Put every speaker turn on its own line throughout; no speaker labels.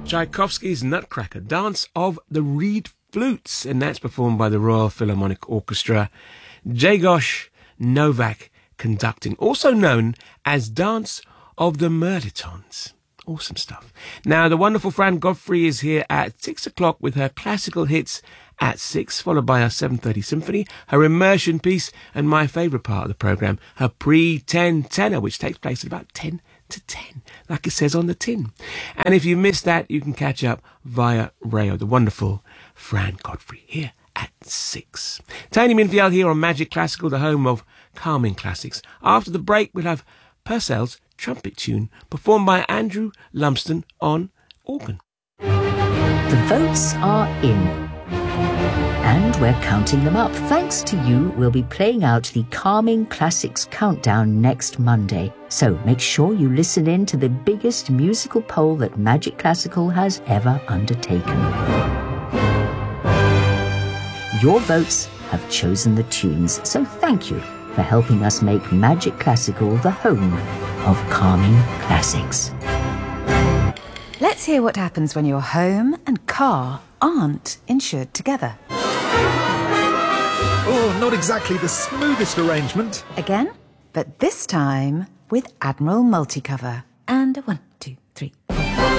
Tchaikovsky's Nutcracker, Dance of the Reed Flutes, and that's performed by the Royal Philharmonic Orchestra. Jagos Novak conducting, also known as Dance of the Mirlitons. Awesome stuff. Now, the wonderful Fran Godfrey is here at 6 o'clock with her classical hits at 6, followed by her 7:30 symphony, her immersion piece, and my favourite part of the programme, her pre-10 tenor, which takes place at about 10 to 10, like it says on the tin. And if you missed that, you can catch up via Rayo, the wonderful Fran Godfrey, here at 6. Tony Minfield here on Magic Classical, the home of calming classics. After the break, we'll have Purcell's trumpet tune, performed by Andrew Lumsden on organ.
The votes are in. And we're counting them up. Thanks to you, we'll be playing out the Calming Classics Countdown next Monday. So make sure you listen in to the biggest musical poll that Magic Classical has ever undertaken. Your votes have chosen the tunes, so thank you for helping us make Magic Classical the home of calming classics.
Let's hear what happens when your home and car aren't insured together.
Oh, not exactly the smoothest arrangement.
Again, but this time with Admiral Multicover. And 1, 2, 3, 4.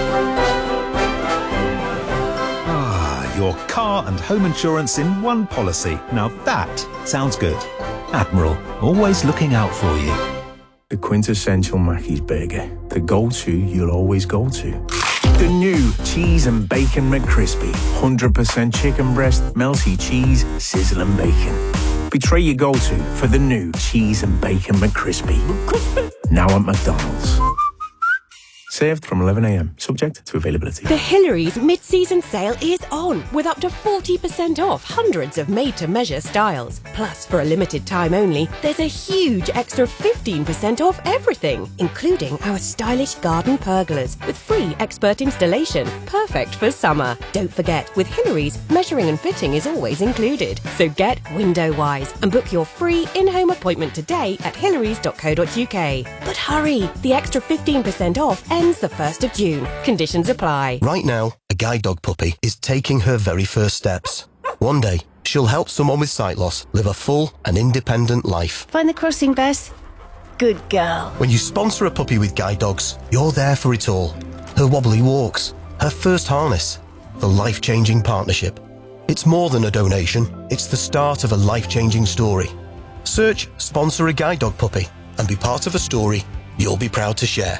Ah, your car and home insurance in one policy. Now that sounds good. Admiral, always looking out for you.
The quintessential Mackey's burger. The go-to you'll always go to. The new Cheese and Bacon McCrispy. 100% chicken breast, melty cheese, sizzling bacon. Betray your go-to for the new Cheese and Bacon McCrispy. Now at McDonald's. Served from 11 a.m, subject to availability.
The Hillary's mid-season sale is on, with up to 40% off hundreds of made-to-measure styles. Plus, for a limited time only, there's a huge extra 15% off everything, including our stylish garden pergolas with free expert installation, perfect for summer. Don't forget, with Hillary's, measuring and fitting is always included. So get window-wise and book your free in-home appointment today at hillarys.co.uk. But hurry, the extra 15% off ends the 1st of June. Conditions apply.
Right now, a guide dog puppy is taking her very first steps. One day, she'll help someone with sight loss live a full and independent life.
Find the crossing, Bess. Good girl.
When you sponsor a puppy with guide dogs, you're there for it all. Her wobbly walks, her first harness, the life-changing partnership. It's more than a donation, it's the start of a life-changing story. Search Sponsor a Guide Dog Puppy and be part of a story you'll be proud to share.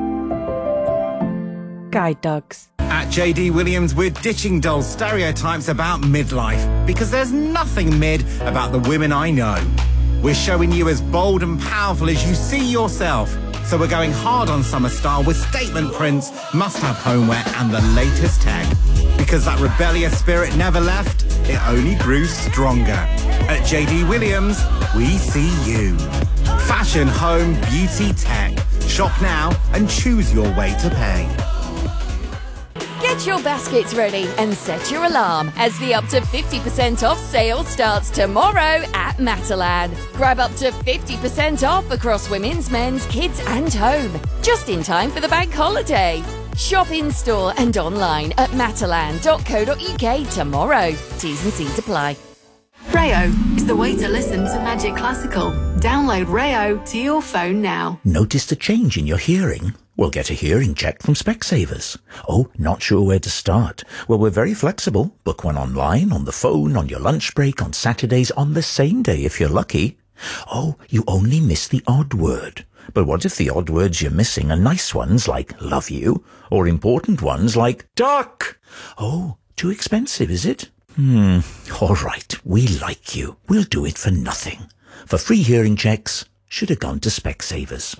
Guide dogs.
At JD Williams, we're ditching dull stereotypes about midlife, because there's nothing mid about the women I know. We're showing you as bold and powerful as you see yourself. So we're going hard on summer style with statement prints, must-have homeware and the latest tech. Because that rebellious spirit never left, it only grew stronger. At JD Williams, we see you. Fashion, home, beauty, tech. Shop now and choose your way to pay.
Get your baskets ready and set your alarm as the up to 50% off sale starts tomorrow at Matalan. Grab up to 50% off across women's, men's, kids and home. Just in time for the bank holiday. Shop in store and online at matalan.co.uk tomorrow. T's and C's apply.
Rayo is the way to listen to Magic Classical. Download Rayo to your phone now.
Noticed a change in your hearing? Well, get a hearing check from Specsavers. Oh, not sure where to start? Well, we're very flexible. Book one online, on the phone, on your lunch break, on Saturdays, on the same day if you're lucky. Oh, you only miss the odd word. But what if the odd words you're missing are nice ones like love you, or important ones like duck? Oh, too expensive, is it? All right, we like you. We'll do it for nothing. For free hearing checks, should have gone to Specsavers.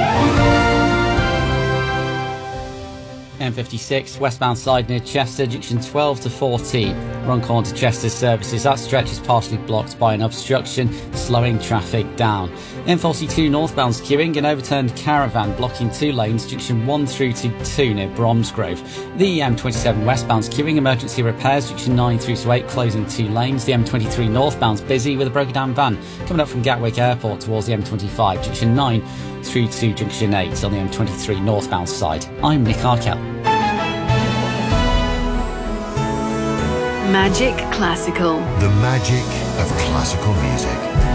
M56, westbound side near Chester, junction 12 to 14. Runcorn to Chester services. That stretch is partially blocked by an obstruction, slowing traffic down. M42 northbound's queuing, an overturned caravan blocking 2 lanes, junction 1 through to 2 near Bromsgrove. The M27 westbound's queuing, emergency repairs, junction 9 through to 8, closing 2 lanes. The M23 northbound's busy with a broken down van coming up from Gatwick Airport towards the M25, junction 9 through to junction 8 on the M23 northbound side. I'm Nick Arkell.
Magic Classical.
The magic of classical music.